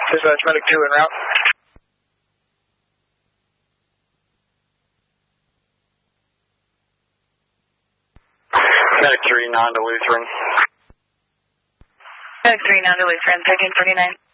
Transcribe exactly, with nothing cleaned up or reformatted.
Dispatch Medic two en route. Medic three, non to Lutheran. Medic three, non to Lutheran, thirteen forty-nine.